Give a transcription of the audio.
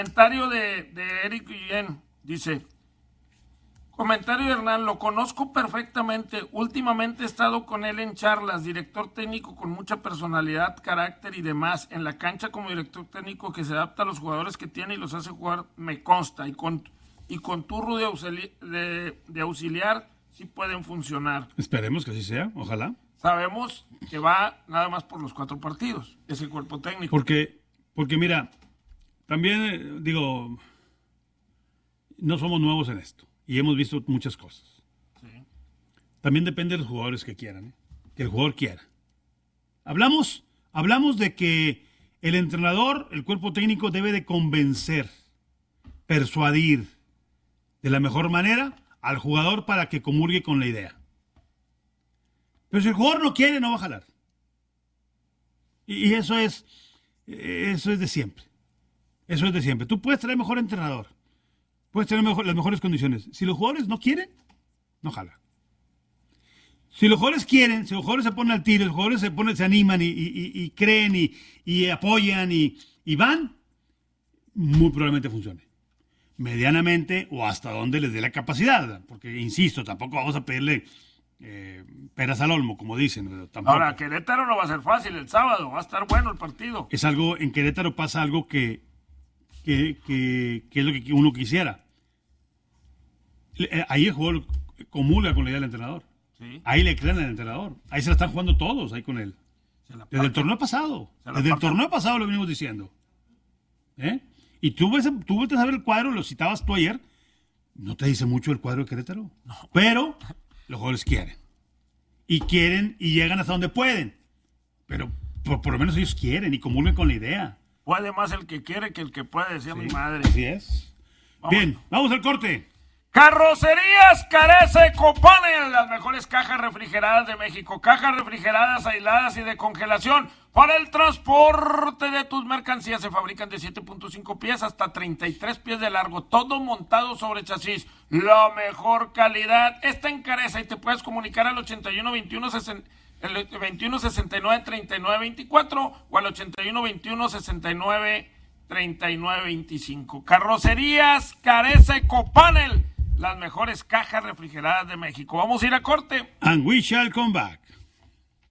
Comentario de Eric Guillén, dice, comentario de Hernán, lo conozco perfectamente, últimamente he estado con él en charlas, director técnico con mucha personalidad, carácter y demás, en la cancha como director técnico que se adapta a los jugadores que tiene y los hace jugar, me consta, y con turno de auxiliar sí pueden funcionar. Esperemos que así sea, ojalá. Sabemos que va nada más por los 4 partidos, es el cuerpo técnico. Porque mira, también no somos nuevos en esto y hemos visto muchas cosas. Sí. También depende de los jugadores que quieran, que el jugador quiera. Hablamos de que el entrenador, el cuerpo técnico debe de convencer, persuadir de la mejor manera al jugador para que comulgue con la idea. Pero si el jugador no quiere, no va a jalar. Y eso es de siempre. Eso es de siempre. Tú puedes traer mejor entrenador. Puedes tener las mejores condiciones. Si los jugadores no quieren, no jala. Si los jugadores quieren, si los jugadores se ponen al tiro, los jugadores se animan y creen y apoyan y van, muy probablemente funcione. Medianamente o hasta donde les dé la capacidad. Porque, insisto, tampoco vamos a pedirle peras al olmo, como dicen. Tampoco. Ahora, Querétaro no va a ser fácil el sábado, va a estar bueno el partido. Es algo, en Querétaro pasa algo que es lo que uno quisiera. Ahí el jugador comulga con la idea del entrenador. Sí. Ahí le creen al entrenador. Ahí se la están jugando todos ahí con él. Desde el torneo pasado. Desde el torneo pasado lo venimos diciendo. Y tú vuelves a ver el cuadro, lo citabas tú ayer. No te dice mucho el cuadro de Querétaro. No. Pero los jugadores quieren. Y quieren y llegan hasta donde pueden. Pero por lo menos ellos quieren y comulgan con la idea. Puede más el que quiere que el que puede, decía mi madre. Así es. Bien, vamos al corte. Carrocerías Carece Copanel, las mejores cajas refrigeradas de México. Cajas refrigeradas, aisladas y de congelación para el transporte de tus mercancías. Se fabrican de 7.5 pies hasta 33 pies de largo. Todo montado sobre chasis. La mejor calidad. Está en Careza y te puedes comunicar al 81 21 69 39 24 o al 81 21 69 39 25. Carrocerías Carece Copanel, las mejores cajas refrigeradas de México. Vamos a ir a corte. And we shall come back.